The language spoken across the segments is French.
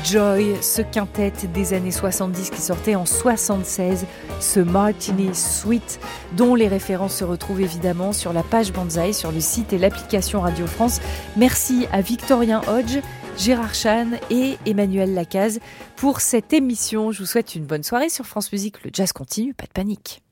Joy, ce quintet des années 70 qui sortait en 76, ce Martini Suite, dont les références se retrouvent évidemment sur la page Banzai, sur le site et l'application Radio France. Merci à Victorien Hodge, Gérard Chan et Emmanuel Lacaze pour cette émission. Je vous souhaite une bonne soirée sur France Musique. Le jazz continue, pas de panique.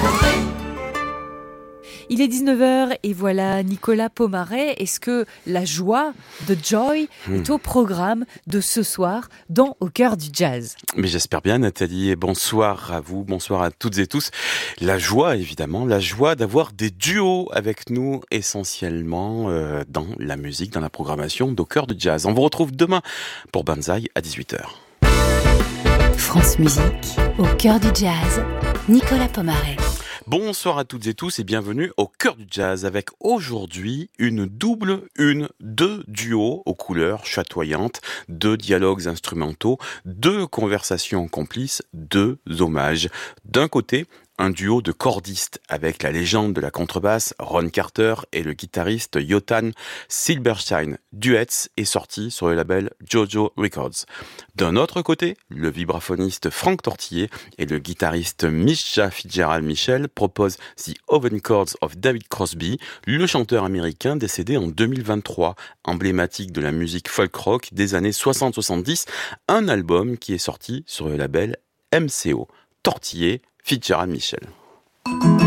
Il est 19h et voilà Nicolas Pomaret. Est-ce que la joie de Joy est au programme de ce soir dans Au cœur du jazz? Mais j'espère bien, Nathalie, et bonsoir à vous, bonsoir à toutes et tous. La joie, évidemment, la joie d'avoir des duos avec nous essentiellement dans la musique, dans la programmation d'Au cœur du jazz. On vous retrouve demain pour Banzai à 18h. France Musique, Au cœur du jazz, Nicolas Pomaret. Bonsoir à toutes et tous et bienvenue au cœur du jazz avec aujourd'hui deux duos aux couleurs chatoyantes, deux dialogues instrumentaux, deux conversations complices, deux hommages. D'un côté, un duo de cordistes avec la légende de la contrebasse Ron Carter et le guitariste Jotan Silberstein. Duets est sorti sur le label Jojo Records. D'un autre côté, le vibraphoniste Frank Tortiller et le guitariste Misha Fitzgerald Mitchell proposent The Oven Chords of David Crosby, le chanteur américain décédé en 2023, emblématique de la musique folk rock des années 60-70, un album qui est sorti sur le label MCO. Tortiller, Fitzgerald Mitchell.